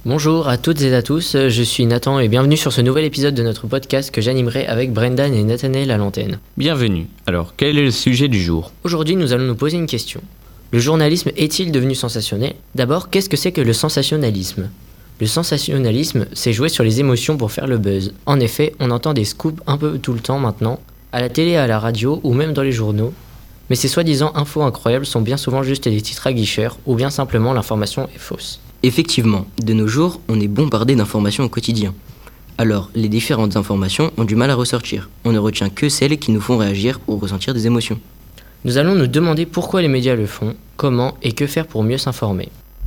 Bonjour à toutes et à tous, je suis Nathan et bienvenue sur ce nouvel épisode de notre podcast que j'animerai avec Brendan et Nathanaël à l'antenne. Bienvenue. Alors, quel est le sujet du jour ? Aujourd'hui, nous allons nous poser une question. Le journalisme est-il devenu sensationnel ? D'abord, qu'est-ce que c'est que le sensationnalisme ? Le sensationnalisme, c'est jouer sur les émotions pour faire le buzz. En effet, on entend des scoops un peu tout le temps maintenant, à la télé, à la radio ou même dans les journaux. Mais ces soi-disant infos incroyables sont bien souvent juste des titres aguicheurs ou bien simplement l'information est fausse. Effectivement, de nos jours, on est bombardé d'informations au quotidien. Alors, les différentes informations ont du mal à ressortir. On ne retient que celles qui nous font réagir ou ressentir des émotions. Nous allons nous demander pourquoi les médias le font, comment et que faire pour mieux s'informer.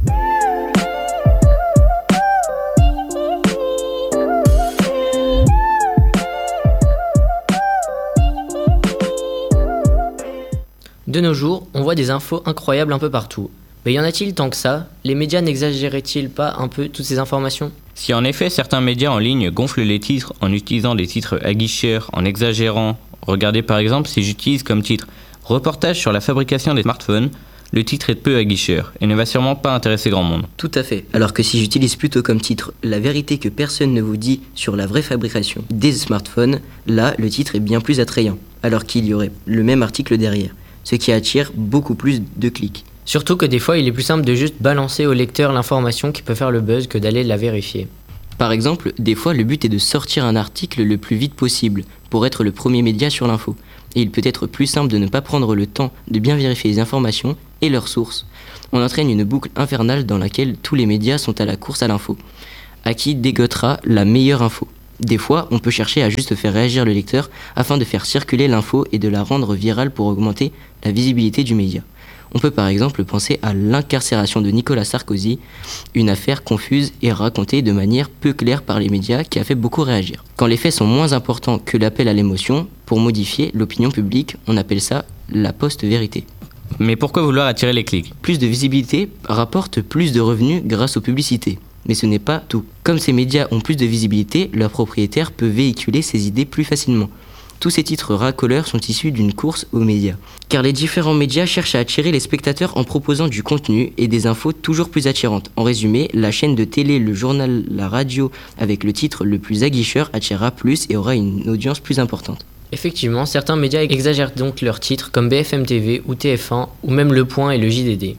De nos jours, on voit des infos incroyables un peu partout. Mais y en a-t-il tant que ça ? Les médias n'exagéraient-ils pas un peu toutes ces informations ? Si en effet certains médias en ligne gonflent les titres en utilisant des titres aguicheurs, en exagérant, regardez par exemple si j'utilise comme titre « Reportage sur la fabrication des smartphones », le titre est peu aguicheur et ne va sûrement pas intéresser grand monde. Tout à fait. Alors que si j'utilise plutôt comme titre « La vérité que personne ne vous dit sur la vraie fabrication des smartphones », là, le titre est bien plus attrayant, alors qu'il y aurait le même article derrière, ce qui attire beaucoup plus de clics. Surtout que des fois, il est plus simple de juste balancer au lecteur l'information qui peut faire le buzz que d'aller la vérifier. Par exemple, des fois, le but est de sortir un article le plus vite possible pour être le premier média sur l'info. Et il peut être plus simple de ne pas prendre le temps de bien vérifier les informations et leurs sources. On entraîne une boucle infernale dans laquelle tous les médias sont à la course à l'info. À qui dégotera la meilleure info ? Des fois, on peut chercher à juste faire réagir le lecteur afin de faire circuler l'info et de la rendre virale pour augmenter la visibilité du média. On peut par exemple penser à l'incarcération de Nicolas Sarkozy, une affaire confuse et racontée de manière peu claire par les médias qui a fait beaucoup réagir. Quand les faits sont moins importants que l'appel à l'émotion, pour modifier l'opinion publique, on appelle ça la post-vérité. Mais pourquoi vouloir attirer les clics ? Plus de visibilité rapporte plus de revenus grâce aux publicités. Mais ce n'est pas tout. Comme ces médias ont plus de visibilité, leur propriétaire peut véhiculer ses idées plus facilement. Tous ces titres racoleurs sont issus d'une course aux médias. Car les différents médias cherchent à attirer les spectateurs en proposant du contenu et des infos toujours plus attirantes. En résumé, la chaîne de télé, le journal, la radio, avec le titre le plus aguicheur, attirera plus et aura une audience plus importante. Effectivement, certains médias exagèrent donc leurs titres comme BFM TV ou TF1 ou même Le Point et le JDD.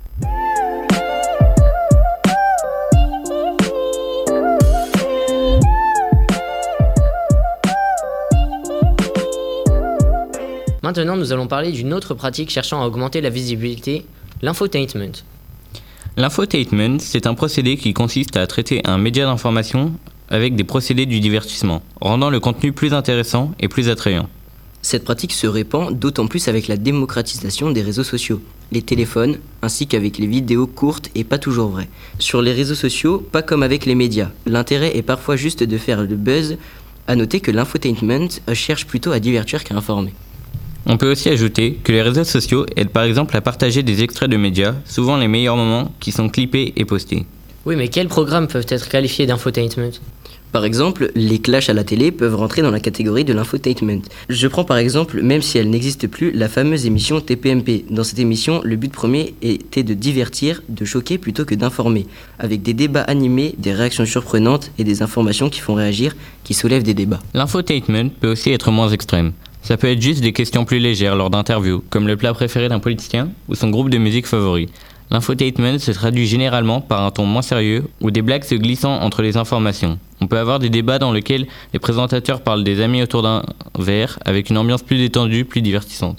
Maintenant, nous allons parler d'une autre pratique cherchant à augmenter la visibilité, l'infotainment. L'infotainment, c'est un procédé qui consiste à traiter un média d'information avec des procédés du divertissement, rendant le contenu plus intéressant et plus attrayant. Cette pratique se répand d'autant plus avec la démocratisation des réseaux sociaux, les téléphones, ainsi qu'avec les vidéos courtes et pas toujours vraies. Sur les réseaux sociaux, pas comme avec les médias, l'intérêt est parfois juste de faire le buzz. À noter que l'infotainment cherche plutôt à divertir qu'à informer. On peut aussi ajouter que les réseaux sociaux aident par exemple à partager des extraits de médias, souvent les meilleurs moments, qui sont clippés et postés. Oui, mais quels programmes peuvent être qualifiés d'infotainment ? Par exemple, les clashs à la télé peuvent rentrer dans la catégorie de l'infotainment. Je prends par exemple, même si elle n'existe plus, la fameuse émission TPMP. Dans cette émission, le but premier était de divertir, de choquer plutôt que d'informer, avec des débats animés, des réactions surprenantes et des informations qui font réagir, qui soulèvent des débats. L'infotainment peut aussi être moins extrême. Ça peut être juste des questions plus légères lors d'interviews, comme le plat préféré d'un politicien ou son groupe de musique favori. L'infotainment se traduit généralement par un ton moins sérieux ou des blagues se glissant entre les informations. On peut avoir des débats dans lesquels les présentateurs parlent des amis autour d'un verre avec une ambiance plus détendue, plus divertissante.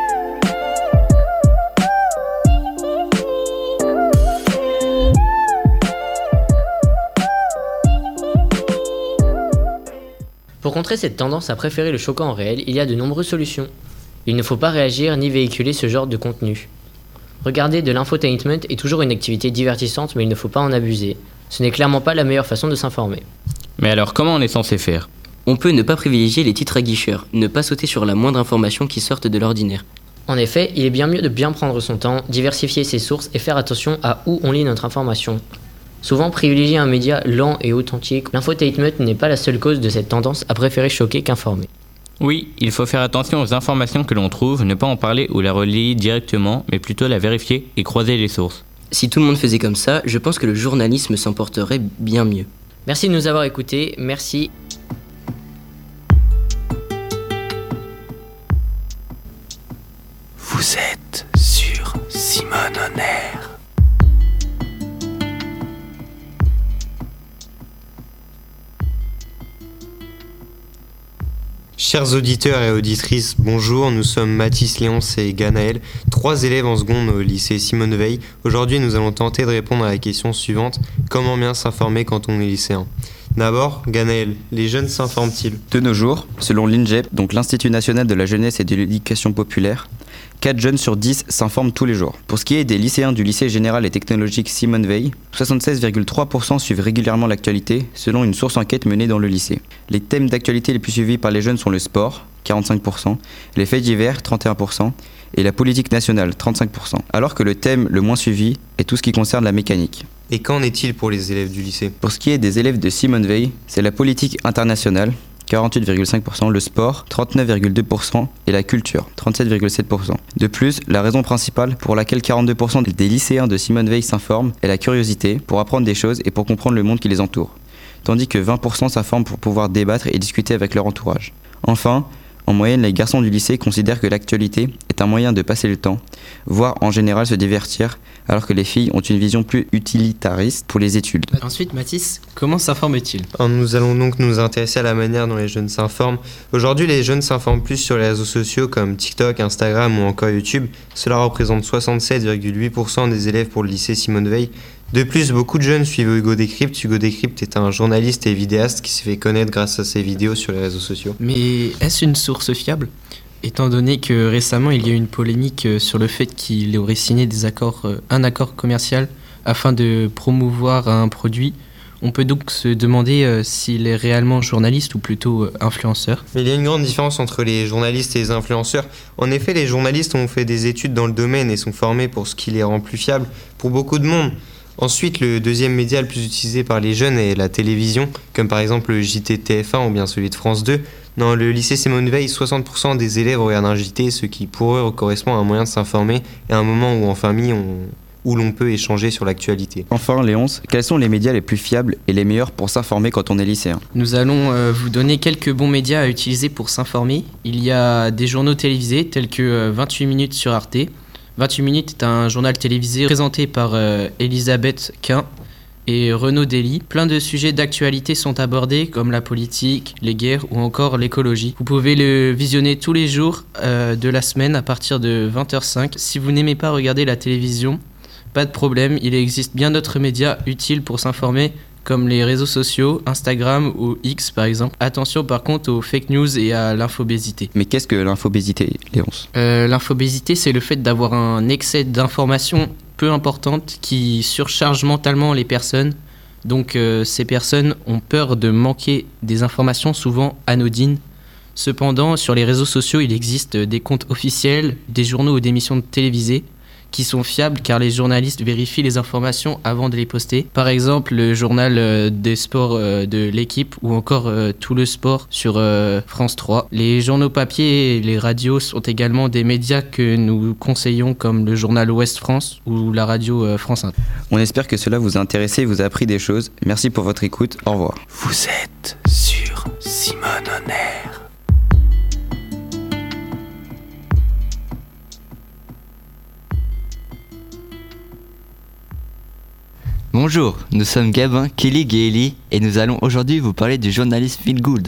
Pour contrer cette tendance à préférer le choquant en réel, il y a de nombreuses solutions. Il ne faut pas réagir ni véhiculer ce genre de contenu. Regarder de l'infotainment est toujours une activité divertissante, mais il ne faut pas en abuser. Ce n'est clairement pas la meilleure façon de s'informer. Mais alors, comment on est censé faire ? On peut ne pas privilégier les titres aguicheurs, ne pas sauter sur la moindre information qui sorte de l'ordinaire. En effet, il est bien mieux de bien prendre son temps, diversifier ses sources et faire attention à où on lit notre information. Souvent privilégier un média lent et authentique, l'infotainment n'est pas la seule cause de cette tendance à préférer choquer qu'informer. Oui, il faut faire attention aux informations que l'on trouve, ne pas en parler ou la relayer directement, mais plutôt la vérifier et croiser les sources. Si tout le monde faisait comme ça, je pense que le journalisme s'en porterait bien mieux. Merci de nous avoir écoutés, merci. Vous êtes sur Simone On Air. Chers auditeurs et auditrices, bonjour, nous sommes Mathis, Léonce et Ganaël, 3 élèves en seconde au lycée Simone Veil. Aujourd'hui, nous allons tenter de répondre à la question suivante, comment bien s'informer quand on est lycéen ? D'abord, Ganaël, les jeunes s'informent-ils ? De nos jours, selon l'INJEP, donc l'Institut National de la Jeunesse et de l'Éducation Populaire, 4 jeunes sur 10 s'informent tous les jours. Pour ce qui est des lycéens du lycée général et technologique Simone Veil, 76,3% suivent régulièrement l'actualité, selon une source enquête menée dans le lycée. Les thèmes d'actualité les plus suivis par les jeunes sont le sport, 45%, les faits divers, 31%, et la politique nationale, 35%, alors que le thème le moins suivi est tout ce qui concerne la mécanique. Et qu'en est-il pour les élèves du lycée ? Pour ce qui est des élèves de Simone Veil, c'est la politique internationale, 48,5%, le sport, 39,2% et la culture, 37,7%. De plus, la raison principale pour laquelle 42% des lycéens de Simone Veil s'informent est la curiosité pour apprendre des choses et pour comprendre le monde qui les entoure, tandis que 20% s'informent pour pouvoir débattre et discuter avec leur entourage. Enfin, en moyenne, les garçons du lycée considèrent que l'actualité est un moyen de passer le temps, voire en général se divertir, alors que les filles ont une vision plus utilitariste pour les études. Ensuite, Mathis, comment s'informent-ils ? Nous allons donc nous intéresser à la manière dont les jeunes s'informent. Aujourd'hui, les jeunes s'informent plus sur les réseaux sociaux comme TikTok, Instagram ou encore YouTube. Cela représente 67,8% des élèves pour le lycée Simone Veil. De plus, beaucoup de jeunes suivent Hugo Décrypte. Hugo Décrypte est un journaliste et vidéaste qui s'est fait connaître grâce à ses vidéos sur les réseaux sociaux. Mais est-ce une source fiable ? Étant donné que récemment il y a eu une polémique sur le fait qu'il aurait signé un accord commercial afin de promouvoir un produit, on peut donc se demander s'il est réellement journaliste ou plutôt influenceur. Mais il y a une grande différence entre les journalistes et les influenceurs. En effet, les journalistes ont fait des études dans le domaine et sont formés pour ce qui les rend plus fiables pour beaucoup de monde. Ensuite, le deuxième média le plus utilisé par les jeunes est la télévision, comme par exemple le JT TF1 ou bien celui de France 2. Dans le lycée Simone Veil, 60% des élèves regardent un JT, ce qui pour eux correspond à un moyen de s'informer et à un moment où en famille où l'on peut échanger sur l'actualité. Enfin, Léonce, quels sont les médias les plus fiables et les meilleurs pour s'informer quand on est lycéen ? Nous allons vous donner quelques bons médias à utiliser pour s'informer. Il y a des journaux télévisés tels que 28 minutes sur Arte. 28 minutes est un journal télévisé présenté par Elisabeth Quint et Renaud Dely. Plein de sujets d'actualité sont abordés comme la politique, les guerres ou encore l'écologie. Vous pouvez le visionner tous les jours de la semaine à partir de 20h05. Si vous n'aimez pas regarder la télévision, pas de problème, il existe bien d'autres médias utiles pour s'informer comme les réseaux sociaux, Instagram ou X par exemple. Attention par contre aux fake news et à l'infobésité. Mais qu'est-ce que l'infobésité, Léonce ? L'infobésité, c'est le fait d'avoir un excès d'informations peu importantes qui surcharge mentalement les personnes. Donc ces personnes ont peur de manquer des informations souvent anodines. Cependant, sur les réseaux sociaux, il existe des comptes officiels, des journaux ou des émissions télévisées qui sont fiables car les journalistes vérifient les informations avant de les poster. Par exemple, le journal des sports de l'équipe ou encore Tout le sport sur France 3. Les journaux papier et les radios sont également des médias que nous conseillons comme le journal Ouest France ou la radio France Inter. On espère que cela vous a intéressé et vous a appris des choses. Merci pour votre écoute. Au revoir. Vous êtes sur Simone On Air. Bonjour, nous sommes Gabin, Kelly et Ellie et nous allons aujourd'hui vous parler du journalisme Feel Good.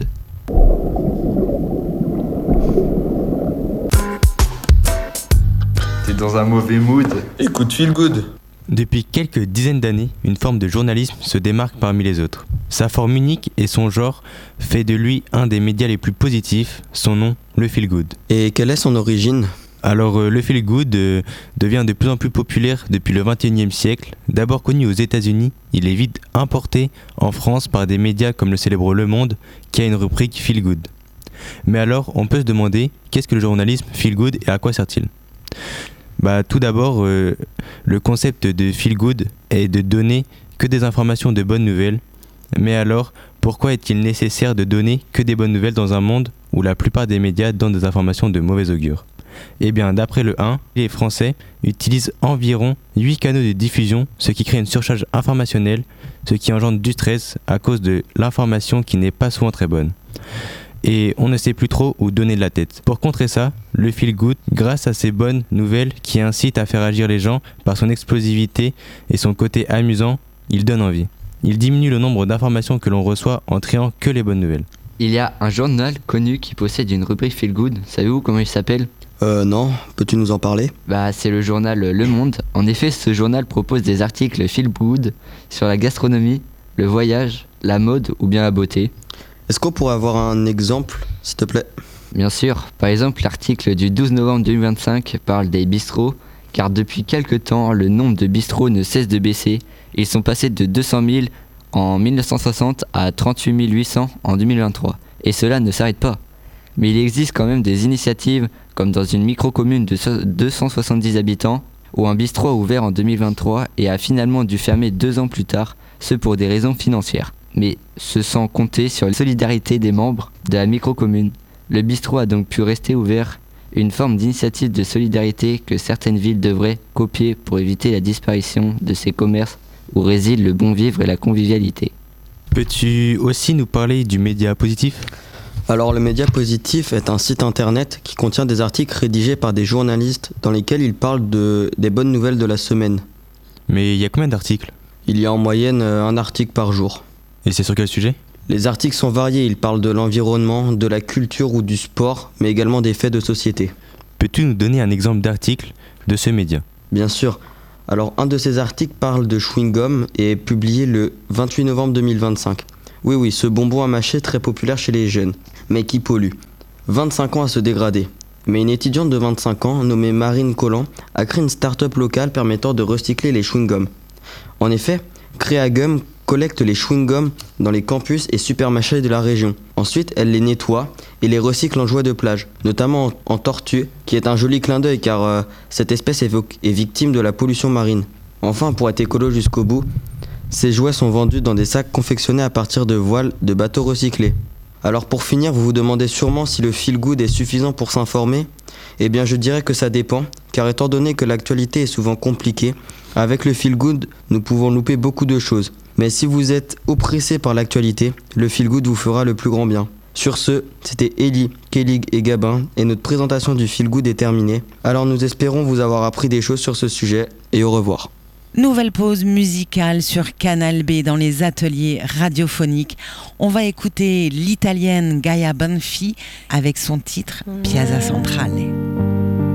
T'es dans un mauvais mood, écoute Feel Good. Depuis quelques dizaines d'années, une forme de journalisme se démarque parmi les autres. Sa forme unique et son genre fait de lui un des médias les plus positifs, son nom, le Feel Good. Et quelle est son origine ? Alors le feel good devient de plus en plus populaire depuis le XXIe siècle. D'abord connu aux États-Unis, il est vite importé en France par des médias comme le célèbre Le Monde qui a une rubrique feel good. Mais alors on peut se demander qu'est-ce que le journalisme feel good et à quoi sert-il ? Tout d'abord, le concept de feel good est de donner que des informations de bonnes nouvelles. Mais alors, pourquoi est-il nécessaire de donner que des bonnes nouvelles dans un monde où la plupart des médias donnent des informations de mauvais augure ? Eh bien, d'après le 1, les Français utilisent environ 8 canaux de diffusion, ce qui crée une surcharge informationnelle, ce qui engendre du stress à cause de l'information qui n'est pas souvent très bonne. Et on ne sait plus trop où donner de la tête. Pour contrer ça, le feel good, grâce à ces bonnes nouvelles qui incitent à faire agir les gens par son explosivité et son côté amusant, il donne envie. Il diminue le nombre d'informations que l'on reçoit en triant que les bonnes nouvelles. Il y a un journal connu qui possède une rubrique Feel Good. Savez-vous comment il s'appelle ? Non, peux-tu nous en parler ? C'est le journal Le Monde. En effet, ce journal propose des articles Feel Good sur la gastronomie, le voyage, la mode ou bien la beauté. Est-ce qu'on pourrait avoir un exemple, s'il te plaît ? Bien sûr. Par exemple, l'article du 12 novembre 2025 parle des bistrots, car depuis quelque temps, le nombre de bistrots ne cesse de baisser. Ils sont passés de 200 000 en 1960 à 38 800 en 2023. Et cela ne s'arrête pas. Mais il existe quand même des initiatives, comme dans une micro-commune de 270 habitants, où un bistrot a ouvert en 2023 et a finalement dû fermer 2 ans plus tard, ce pour des raisons financières. Mais ce sans compter sur la solidarité des membres de la micro-commune. Le bistrot a donc pu rester ouvert, une forme d'initiative de solidarité que certaines villes devraient copier pour éviter la disparition de ces commerces où réside le bon vivre et la convivialité. Peux-tu aussi nous parler du média positif ? Alors le Média Positif est un site internet qui contient des articles rédigés par des journalistes dans lesquels ils parlent des bonnes nouvelles de la semaine. Mais il y a combien d'articles ? Il y a en moyenne un article par jour. Et c'est sur quel sujet ? Les articles sont variés, ils parlent de l'environnement, de la culture ou du sport, mais également des faits de société. Peux-tu nous donner un exemple d'article de ce média ? Bien sûr. Alors un de ces articles parle de chewing-gum et est publié le 28 novembre 2025. Oui, ce bonbon à mâcher très populaire chez les jeunes, mais qui pollue. 25 ans à se dégrader. Mais une étudiante de 25 ans, nommée Marine Collant, a créé une start-up locale permettant de recycler les chewing-gums. En effet, Créagum collecte les chewing-gums dans les campus et supermarchés de la région. Ensuite, elle les nettoie et les recycle en jouets de plage, notamment en tortue, qui est un joli clin d'œil car cette espèce est victime de la pollution marine. Enfin, pour être écolo jusqu'au bout, ces jouets sont vendus dans des sacs confectionnés à partir de voiles de bateaux recyclés. Alors pour finir, vous vous demandez sûrement si le feel good est suffisant pour s'informer ? Eh bien je dirais que ça dépend, car étant donné que l'actualité est souvent compliquée, avec le feel good, nous pouvons louper beaucoup de choses. Mais si vous êtes oppressé par l'actualité, le feel good vous fera le plus grand bien. Sur ce, c'était Ellie, Kelly et Gabin, et notre présentation du feel good est terminée. Alors nous espérons vous avoir appris des choses sur ce sujet, et au revoir. Nouvelle pause musicale sur Canal B dans les ateliers radiophoniques. On va écouter l'italienne Gaia Banfi avec son titre Piazza Centrale.